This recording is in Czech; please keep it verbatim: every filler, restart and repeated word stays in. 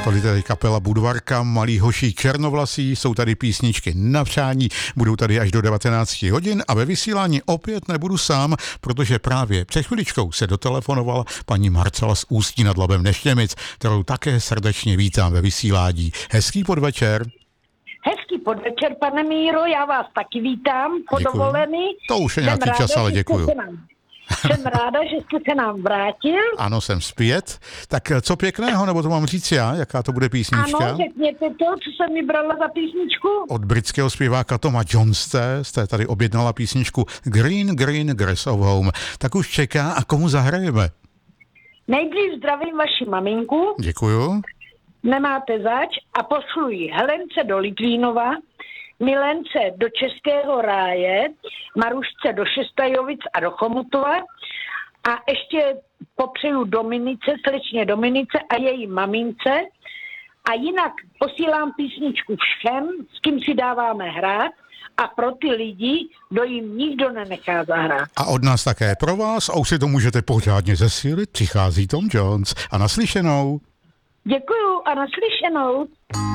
Tady tady kapela Budvarka, Malý hoší černovlasí, jsou tady písničky na přání, budou tady až do devatenáct hodin a ve vysílání opět nebudu sám, protože právě před chviličkou se dotelefonovala paní Marcela z Ústí nad Labem Neštěmic, kterou také srdečně vítám ve vysílání. Hezký podvečer. Hezký podvečer, pane Míro, já vás taky vítám, podovolený. To už je nějaký ráda, čas, ale děkuju. Jsem ráda, že jste se nám vrátil. Ano, jsem zpět. Tak co pěkného, nebo to mám říct já, jaká to bude písnička? Ano, řekněte to, co jsem mi brala za písničku. Od britského zpěváka Toma Jonese jste tady objednala písničku Green Green Grass of Home. Tak už čeká a komu zahrajeme? Nejdřív zdravím vaši maminku. Děkuju. Nemáte zač a pošlu ji Helence do Litvínova, Milence do Českého ráje, Marušce do Šestajovic a do Chomutova a ještě popřeju Dominice, slečně Dominice a její mamince a jinak posílám písničku všem, s kým si dáváme hrát a pro ty lidi, kdo jim nikdo nenechá zahrát. A od nás také pro vás a už si to můžete pořádně zesílit, přichází Tom Jones a naslyšenou. Děkuju a naslyšenou.